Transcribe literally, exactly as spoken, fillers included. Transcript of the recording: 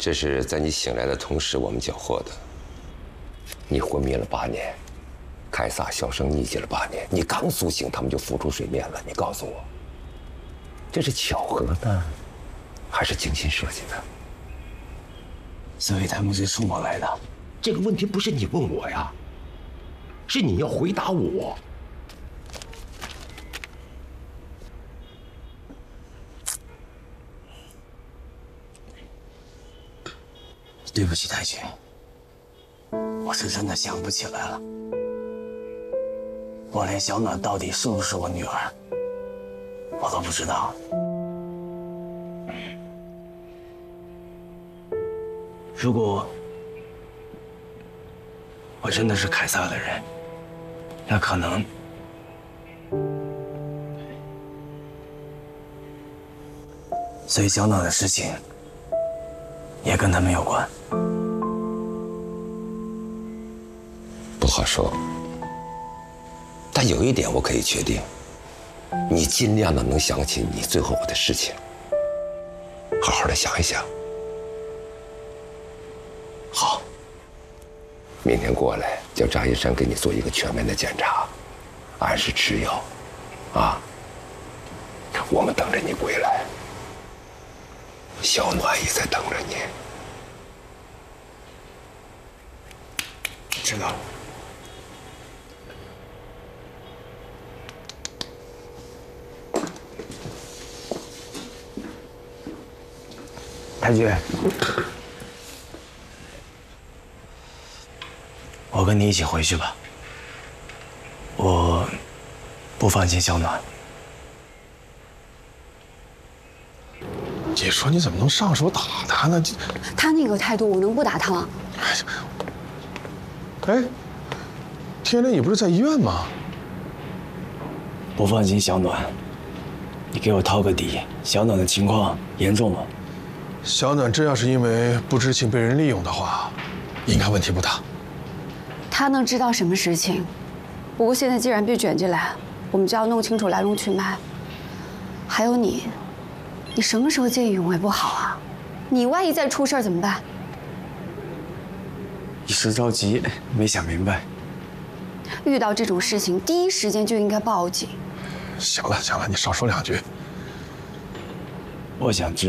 这是在你醒来的同时我们缴获的。你昏迷了八年，凯撒销声匿迹了八年，你刚苏醒，他们就浮出水面了。你告诉我，这是巧合呢，还是精心设计的？ 所以他们是送我来的。 这个问题不是你问我呀，是你要回答我。 对不起，太君，我是真的想不起来了。我连小暖到底是不是我女儿，我都不知道。如果我真的是凯撒的人，那可能所以小暖的事情也跟他们有关。 不好说，但有一点我可以确定，你尽量的能想起你最后的事情，好好的想一想。 好， 明天过来叫张医生给你做一个全面的检查，按时吃药，啊，我们等着你归来，小暖也在等着你。 知道了。太君，我跟你一起回去吧。我不放心小暖。 姐说你怎么能上手打他呢？ 他那个态度，我能不打他吗？ 哎，天雷，你不是在医院吗？ 不放心小暖，你给我掏个底。小暖的情况严重吗？ 小暖真要是因为不知情被人利用的话，应该问题不大。 他能知道什么事情？不过现在既然被卷进来，我们就要弄清楚来龙去脉。还有你，你什么时候见义勇为不好啊？你万一再出事儿怎么办？ 一时着急，没想明白。 遇到这种事情，第一时间就应该报警。 行了行了，你少说两句。 我想知。